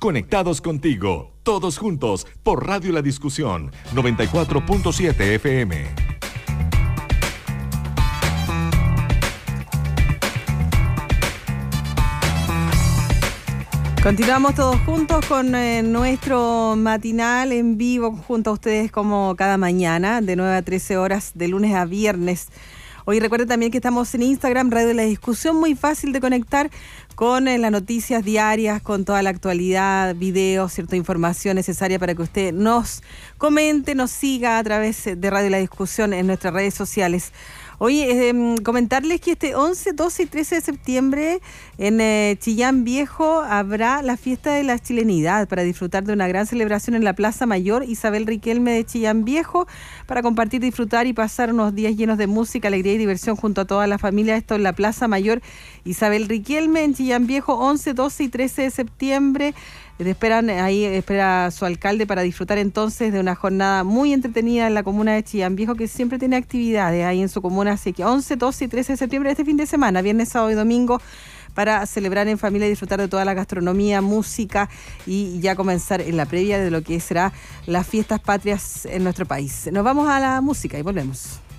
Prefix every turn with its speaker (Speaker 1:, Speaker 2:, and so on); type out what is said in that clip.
Speaker 1: Conectados contigo, todos juntos, por Radio La Discusión, 94.7 FM.
Speaker 2: Continuamos todos juntos con nuestro matinal en vivo junto a ustedes como cada mañana, de 9 a 13 horas, de lunes a viernes. Hoy recuerden también que estamos en Instagram, Radio La Discusión, muy fácil de conectar con las noticias diarias, con toda la actualidad, videos, cierta información necesaria para que usted nos comente, nos siga a través de Radio La Discusión en nuestras redes sociales. Oye, comentarles que este 11, 12 y 13 de septiembre en Chillán Viejo habrá la fiesta de la chilenidad para disfrutar de una gran celebración en la Plaza Mayor Isabel Riquelme de Chillán Viejo, para compartir, disfrutar y pasar unos días llenos de música, alegría y diversión junto a toda la familia. Esto en la Plaza Mayor Isabel Riquelme en Chillán Viejo, 11, 12 y 13 de septiembre. Espera su alcalde para disfrutar entonces de una jornada muy entretenida en la comuna de Chillán Viejo, que siempre tiene actividades ahí en su comuna. Así que 11, 12 y 13 de septiembre, este fin de semana, viernes, sábado y domingo, para celebrar en familia y disfrutar de toda la gastronomía, música y ya comenzar en la previa de lo que será las fiestas patrias en nuestro país. Nos vamos a la música y volvemos.